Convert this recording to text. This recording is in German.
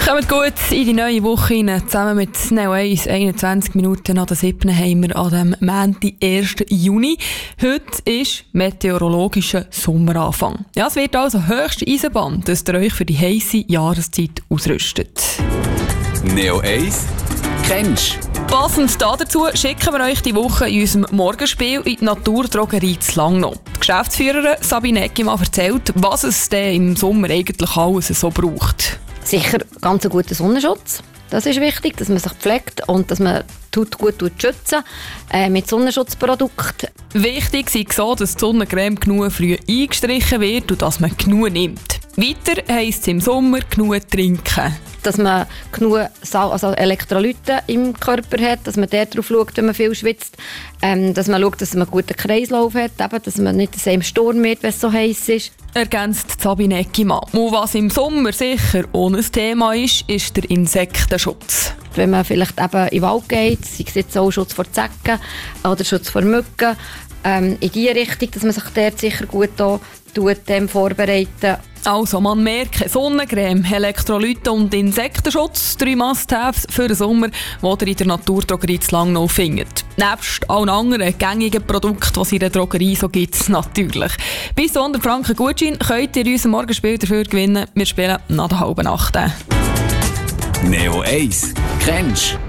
Kommt gut in die neue Woche rein. Zusammen mit Neo 1, 21 Minuten nach der 7. haben wir an dem Montag, 1. Juni. Heute ist meteorologischer Sommeranfang. Ja, es wird also höchste Eisenbahn, dass ihr euch für die heisse Jahreszeit ausrüstet. Neo 1 kennst du? Passend dazu schicken wir euch die Woche in unserem Morgenspiel in die Naturdrogerie zu Langnau. Die Geschäftsführerin Sabine Eckimann erzählt, was es denn im Sommer eigentlich alles so braucht. Sicher ganz einen guten Sonnenschutz. Das ist wichtig, dass man sich pflegt und dass man gut schützen mit Sonnenschutzprodukten. Wichtig ist so, dass die Sonnencreme genug früh eingestrichen wird und dass man genug nimmt. Weiter heisst es im Sommer genug trinken. Dass man genug Elektrolyte im Körper hat, dass man darauf schaut, wenn man viel schwitzt. Dass man schaut, dass man einen guten Kreislauf hat, eben, dass man nicht im Sturm wird, wenn es so heiß ist. Ergänzt Sabine Eckimann. Und was im Sommer sicher ohne Thema ist der Insektenschutz. Wenn man vielleicht eben in den Wald geht, sei es jetzt auch Schutz vor Zecken oder Schutz vor Mücken, in die Richtung, dass man sich dort sicher gut vorbereiten. Also man merkt, Sonnencreme, Elektrolyte und Insektenschutz, 3 Must-Haves für den Sommer, die ihr in der Naturdrogerie zu Langnau findet. Nebst allen anderen gängigen Produkten, die es in der Drogerie so gibt, natürlich. Bis zu 100 Franken Gutschein könnt ihr unser Morgenspiel dafür gewinnen. Wir spielen nach der halben Nacht. Neo 1 kennst du?